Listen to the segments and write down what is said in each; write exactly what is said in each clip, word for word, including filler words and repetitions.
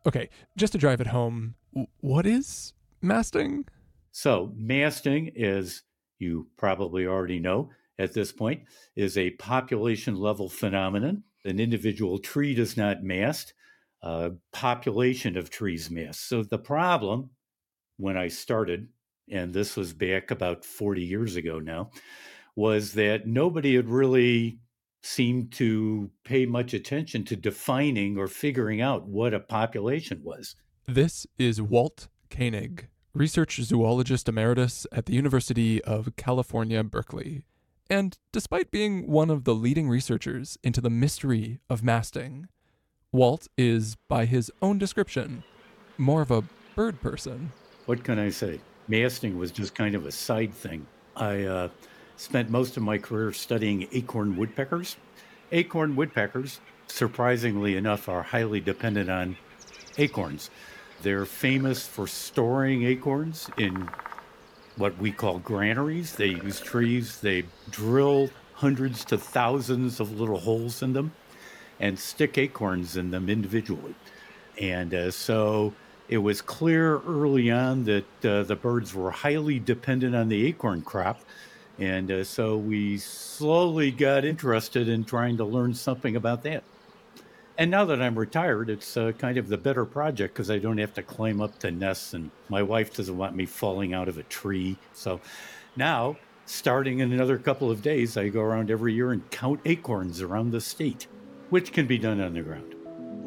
Okay, just to drive it home, w- what is masting? So, masting, as you probably already know at this point, is a population level phenomenon. An individual tree does not mast, a population of trees mast. So, the problem when I started, and this was back about forty years ago now, was that nobody had really seemed to pay much attention to defining or figuring out what a population was. This is Walt Koenig, research zoologist emeritus at the University of California, Berkeley. And despite being one of the leading researchers into the mystery of masting, Walt is, by his own description, more of a bird person. What can I say? Masting was just kind of a side thing. I uh, spent most of my career studying acorn woodpeckers. Acorn woodpeckers, surprisingly enough, are highly dependent on acorns. They're famous for storing acorns in what we call granaries. They use trees, they drill hundreds to thousands of little holes in them and stick acorns in them individually. And uh, so it was clear early on that uh, the birds were highly dependent on the acorn crop. And uh, so we slowly got interested in trying to learn something about that. And now that I'm retired, it's uh, kind of the better project because I don't have to climb up to nests, and my wife doesn't want me falling out of a tree. So now, starting in another couple of days, I go around every year and count acorns around the state, which can be done on the ground.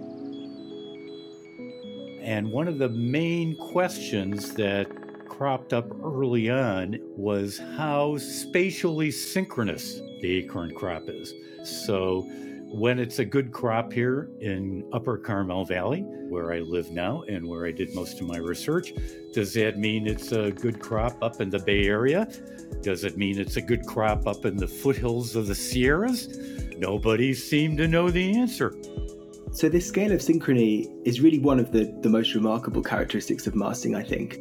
And one of the main questions that cropped up early on was how spatially synchronous the acorn crop is. So when it's a good crop here in Upper Carmel Valley, where I live now and where I did most of my research, does that mean it's a good crop up in the Bay Area? Does it mean it's a good crop up in the foothills of the Sierras? Nobody seemed to know the answer. So this scale of synchrony is really one of the, the most remarkable characteristics of masting, I think.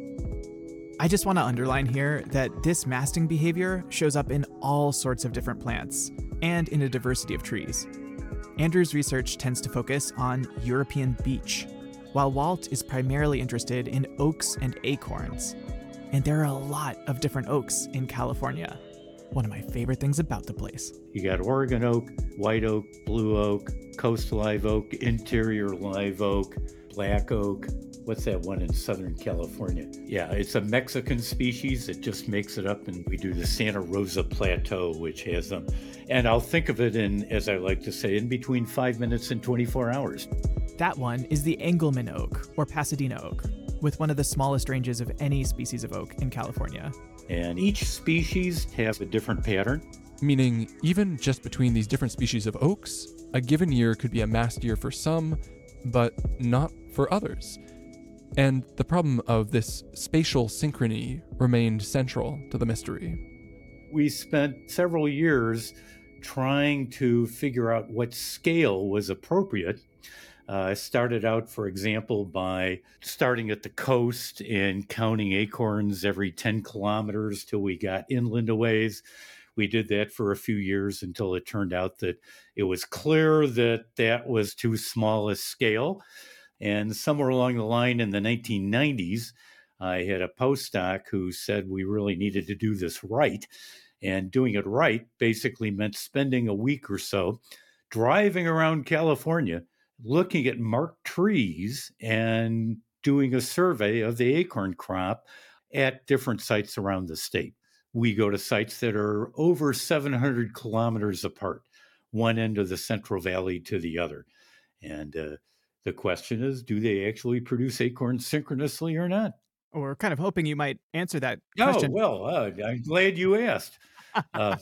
I just want to underline here that this masting behavior shows up in all sorts of different plants and in a diversity of trees. Andrew's research tends to focus on European beech, while Walt is primarily interested in oaks and acorns. And there are a lot of different oaks in California. One of my favorite things about the place. You got Oregon oak, white oak, blue oak, coast live oak, interior live oak, black oak. What's that one in Southern California? Yeah, it's a Mexican species. It just makes it up, and we do the Santa Rosa Plateau, which has them. And I'll think of it in, as I like to say, in between five minutes and twenty-four hours. That one is the Engelmann oak, or Pasadena oak, with one of the smallest ranges of any species of oak in California. And each species has a different pattern. Meaning, even just between these different species of oaks, a given year could be a mast year for some, but not for others. And the problem of this spatial synchrony remained central to the mystery. We spent several years trying to figure out what scale was appropriate. I uh, started out, for example, by starting at the coast and counting acorns every ten kilometers till we got inland a ways. We did that for a few years until it turned out that it was clear that that was too small a scale. And somewhere along the line in the nineteen nineties, I had a postdoc who said we really needed to do this right. And doing it right basically meant spending a week or so driving around California, looking at marked trees and doing a survey of the acorn crop at different sites around the state. We go to sites that are over seven hundred kilometers apart, one end of the Central Valley to the other. And uh, the question is, do they actually produce acorns synchronously or not? Or kind of hoping you might answer that Oh, question. well, uh, I'm glad you asked. Uh,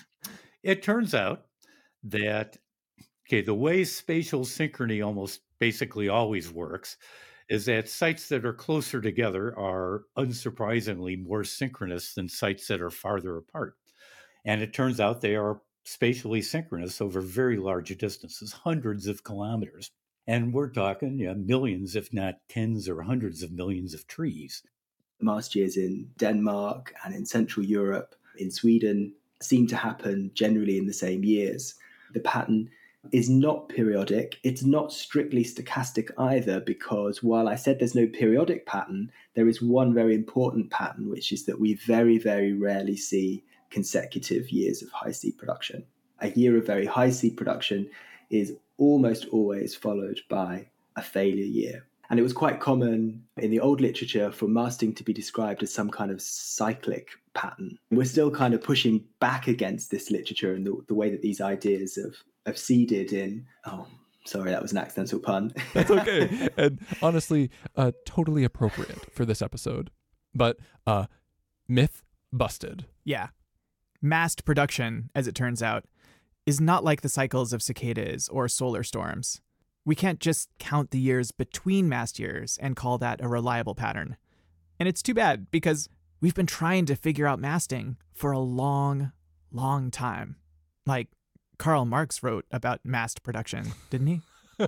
it turns out that Okay, the way spatial synchrony almost basically always works is that sites that are closer together are unsurprisingly more synchronous than sites that are farther apart. And it turns out they are spatially synchronous over very large distances, hundreds of kilometers. And we're talking yeah, millions, if not tens or hundreds of millions of trees. Mast years in Denmark and in Central Europe, in Sweden, seem to happen generally in the same years. The pattern is not periodic. It's not strictly stochastic either, because while I said there's no periodic pattern, there is one very important pattern, which is that we very, very rarely see consecutive years of high seed production. A year of very high seed production is almost always followed by a failure year. And it was quite common in the old literature for masting to be described as some kind of cyclic pattern. We're still kind of pushing back against this literature and the, the way that these ideas have, have seeded in. Oh, sorry, that was an accidental pun. That's okay. And honestly, uh, totally appropriate for this episode. But uh, myth busted. Yeah. Massed production, as it turns out, is not like the cycles of cicadas or solar storms. We can't just count the years between massed years and call that a reliable pattern. And it's too bad, because we've been trying to figure out masting for a long, long time. Like Karl Marx wrote about massed production, didn't he? Oh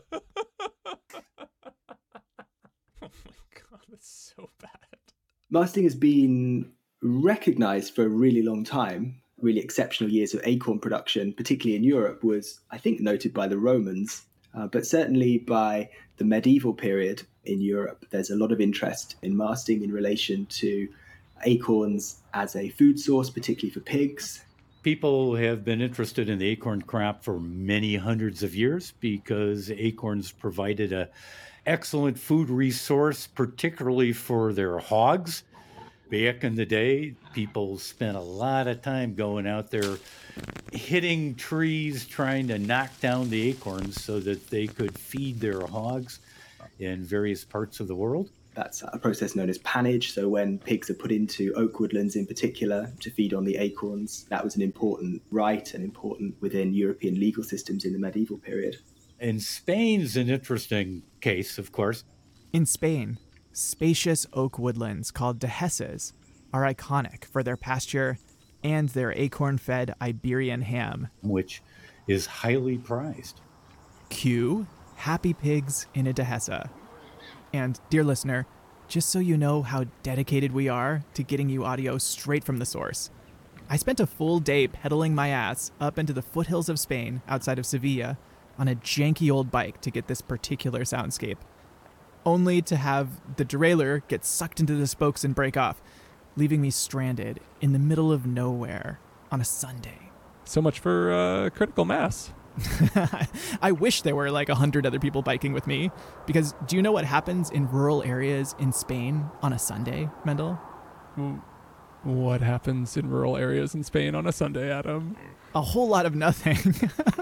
my God, that's so bad. Masting has been recognized for a really long time. Really exceptional years of acorn production, particularly in Europe, was, I think, noted by the Romans. Uh, but certainly by the medieval period in Europe, there's a lot of interest in masting in relation to acorns as a food source, particularly for pigs. People have been interested in the acorn crop for many hundreds of years because acorns provided an excellent food resource, particularly for their hogs. Back in the day, people spent a lot of time going out there hitting trees, trying to knock down the acorns so that they could feed their hogs in various parts of the world. That's a process known as pannage. So when pigs are put into oak woodlands in particular to feed on the acorns, that was an important rite and important within European legal systems in the medieval period. And Spain's an interesting case, of course. In Spain, spacious oak woodlands called dehesas are iconic for their pasture and their acorn-fed Iberian ham, which is highly prized. Cue happy pigs in a dehesa. And, dear listener, just so you know how dedicated we are to getting you audio straight from the source, I spent a full day pedaling my ass up into the foothills of Spain outside of Sevilla on a janky old bike to get this particular soundscape, only to have the derailleur get sucked into the spokes and break off, leaving me stranded in the middle of nowhere on a Sunday. So much for uh, critical mass. I wish there were like a hundred other people biking with me, because do you know what happens in rural areas in Spain on a Sunday, Mendel? What happens in rural areas in Spain on a Sunday, Adam? A whole lot of nothing.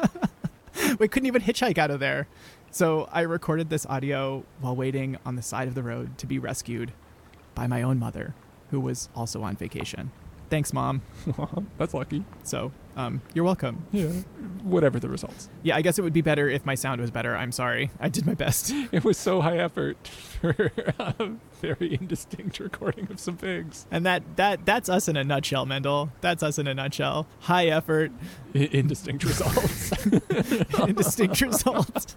We couldn't even hitchhike out of there. So I recorded this audio while waiting on the side of the road to be rescued by my own mother, who was also on vacation. Thanks, Mom. That's lucky. So, um, you're welcome. Yeah, whatever the results. Yeah, I guess it would be better if my sound was better. I'm sorry. I did my best. It was so high effort for a very indistinct recording of some pigs. And that, that that's us in a nutshell, Mendel. That's us in a nutshell. High effort. I- indistinct results. Indistinct results.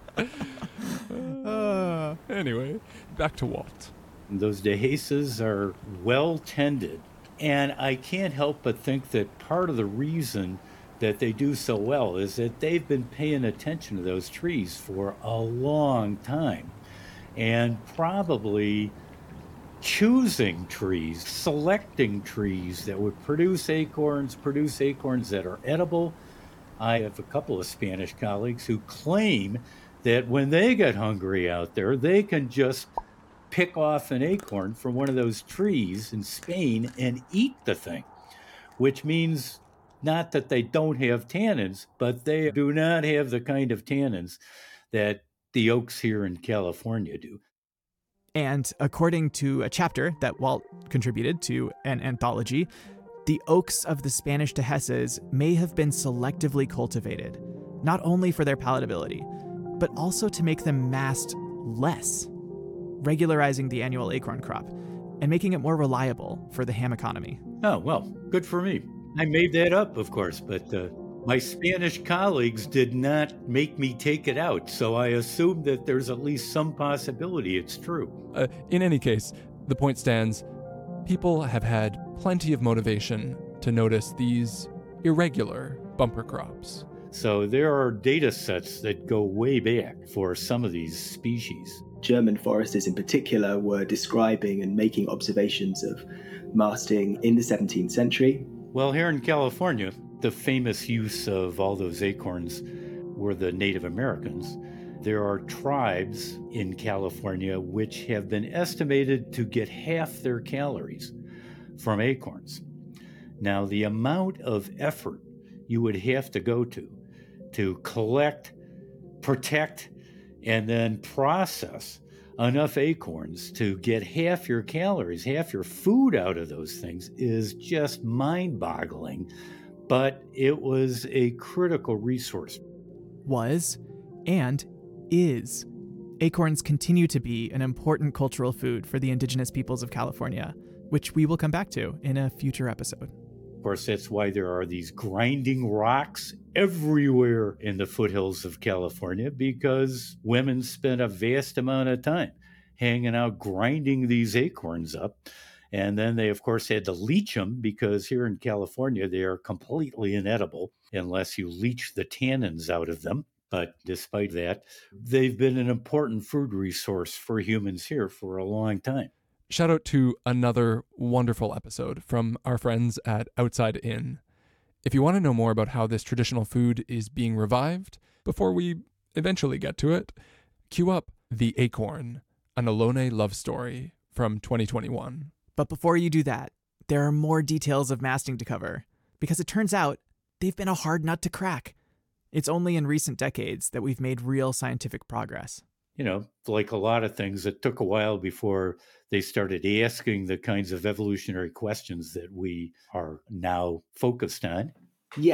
uh. Anyway, back to Walt. Those dehesas are well tended. And I can't help but think that part of the reason that they do so well is that they've been paying attention to those trees for a long time and probably choosing trees, selecting trees that would produce acorns, produce acorns that are edible. I have a couple of Spanish colleagues who claim that when they get hungry out there, they can just pick off an acorn from one of those trees in Spain and eat the thing, which means not that they don't have tannins, but they do not have the kind of tannins that the oaks here in California do. And according to a chapter that Walt contributed to an anthology, the oaks of the Spanish dehesas may have been selectively cultivated, not only for their palatability, but also to make them massed less, regularizing the annual acorn crop and making it more reliable for the ham economy. Oh, well, good for me. I made that up, of course, but uh, my Spanish colleagues did not make me take it out, so I assume that there's at least some possibility it's true. Uh, in any case, the point stands. People have had plenty of motivation to notice these irregular bumper crops. So there are data sets that go way back for some of these species. German foresters in particular were describing and making observations of masting in the seventeenth century. Well, here in California, the famous use of all those acorns were the Native Americans. There are tribes in California which have been estimated to get half their calories from acorns. Now, the amount of effort you would have to go to to collect, protect, and then process enough acorns to get half your calories, half your food out of those things is just mind-boggling. But it was a critical resource. Was and is. Acorns continue to be an important cultural food for the indigenous peoples of California, which we will come back to in a future episode. Of course, that's why there are these grinding rocks everywhere in the foothills of California, because women spent a vast amount of time hanging out grinding these acorns up. And then they, of course, had to leach them, because here in California, they are completely inedible unless you leach the tannins out of them. But despite that, they've been an important food resource for humans here for a long time. Shout out to another wonderful episode from our friends at Outside In. If you want to know more about how this traditional food is being revived, before we eventually get to it, cue up The Acorn, an Ohlone love story from twenty twenty-one. But before you do that, there are more details of masting to cover, because it turns out they've been a hard nut to crack. It's only in recent decades that we've made real scientific progress. You know, like a lot of things, it took a while before they started asking the kinds of evolutionary questions that we are now focused on.